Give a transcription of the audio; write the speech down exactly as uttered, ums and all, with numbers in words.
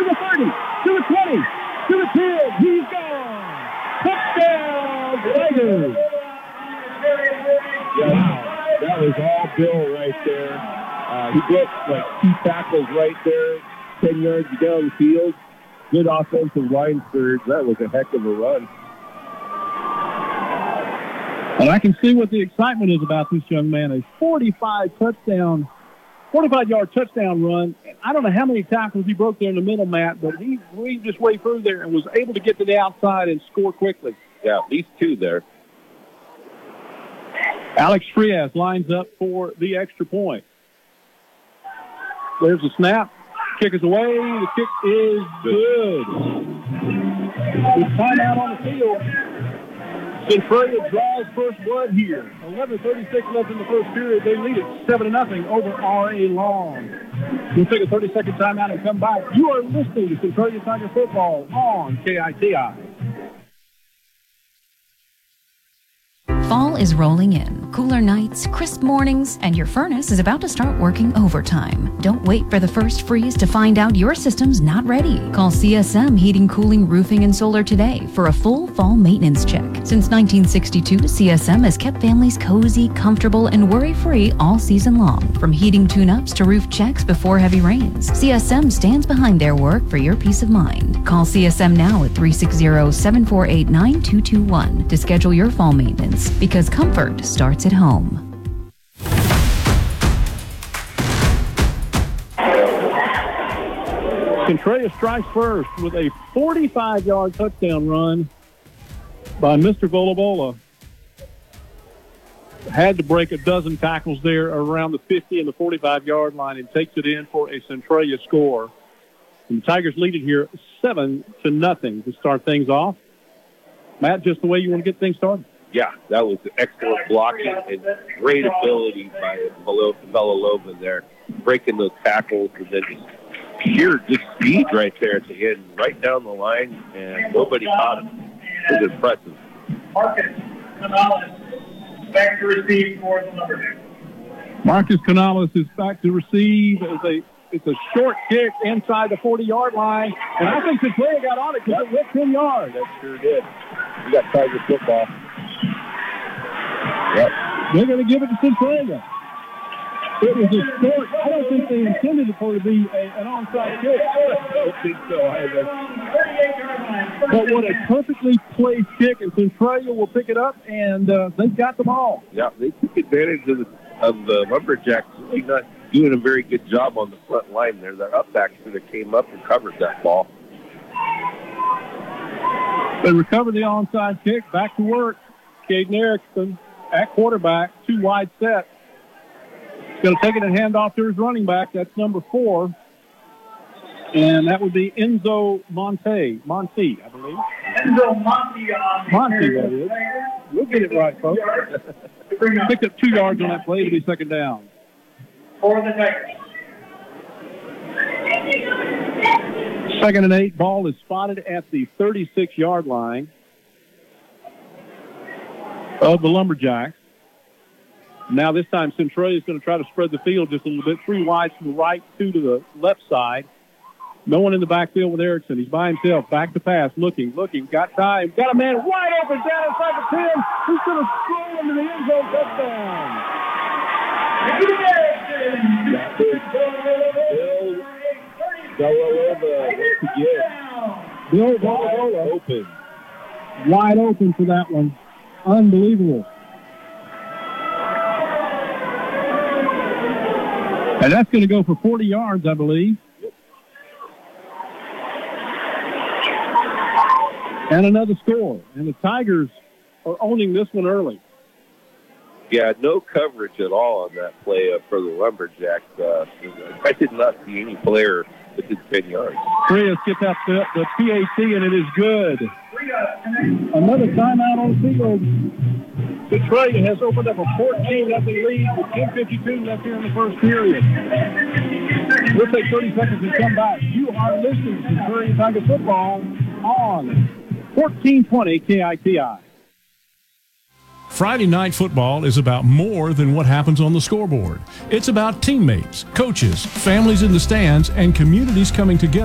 the thirty, to the twenty, to the ten. He's gone. Touchdown, Tigers. Wow, that was all Bill right there. Uh, he broke like two tackles right there, ten yards down the field. Good offensive line surge. That was a heck of a run. And I can see what the excitement is about this young man. A forty-five touchdown, forty-five-yard touchdown run. I don't know how many tackles he broke there in the middle, Matt, but he weaved his way through there and was able to get to the outside and score quickly. Yeah, at least two there. Alex Frias lines up for the extra point. There's a snap. Kick is away. The kick is good. With timeout on the field. Centralia draws first blood here. eleven thirty-six left in the first period. They lead it seven to nothing over R A Long. We'll take a thirty-second timeout and come back. You are listening to Centralia Tiger Football on K I T I. Fall is rolling in. Cooler nights, crisp mornings, and your furnace is about to start working overtime. Don't wait for the first freeze to find out your system's not ready. Call C S M Heating, Cooling, Roofing, and Solar today for a full fall maintenance check. Since nineteen sixty-two, C S M has kept families cozy, comfortable, and worry-free all season long. From heating tune-ups to roof checks before heavy rains, C S M stands behind their work for your peace of mind. Call C S M now at three six zero, seven four eight, nine two two one to schedule your fall maintenance, because comfort starts at home. Centralia strikes first with a forty-five-yard touchdown run by Mister Volabola. Had to break a dozen tackles there around the fifty and the forty-five-yard line and takes it in for a Centralia score. And the Tigers lead it here seven to nothing to start things off. Matt, just the way you want to get things started? Yeah, that was excellent blocking and great ability by Villalobos there, breaking those tackles and then just pure just speed right there at the end, right down the line, and nobody caught him. It was impressive. Marcus Canales back to receive for the Lumberjacks. Marcus Canales is back to receive. It's a, it's a short kick inside the forty-yard line, and I think Centralia got on it because yep. it went ten yards. That sure did. We got Tiger football. Yep. They're going to give it to Centralia. It was a short. I don't think they intended it for it to be a, an onside kick. I don't think so either. But what a perfectly placed kick, and Centralia will pick it up, and uh, they've got the ball. Yeah, they took advantage of the, of the Lumberjacks really not doing a very good job on the front line there. Their up back should have came up and covered that ball. They recover the onside kick. Back to work. Caden Erickson at quarterback, two wide set. He's going to take it and hand off to his running back. That's number four. And that would be Enzo Monte. Monte, I believe. Enzo Monte. Monte, that is. We'll get it right, folks. Picked up two yards on that play to be second down. For the Tigers. Second and eight. Ball is spotted at the thirty-six-yard line of the Lumberjacks. Now this time Centralia is going to try to spread the field just a little bit. Three wide from the right, two to the left side. No one in the backfield with Erickson. He's by himself. Back to pass. Looking, looking. Got time. Got a man wide open down inside the ten. He's going to stroll into the end zone. Touchdown. Bill Villalobos once again. Bill Villalobos open. Wide open for that one. Unbelievable. And that's going to go for forty yards, I believe. Yep. And another score. And the Tigers are owning this one early. Yeah, no coverage at all on that play uh, for the Lumberjacks. Uh, I did not see any player within ten yards. Frias gets out the, the P A T, and it is good. Another timeout on the field. Centralia has opened up a fourteen nothing lead with ten fifty-two left here in the first period. We'll take thirty seconds and come back. You are listening to Centralia Tiger Football on fourteen twenty K I T I. Friday night football is about more than what happens on the scoreboard. It's about teammates, coaches, families in the stands, and communities coming together.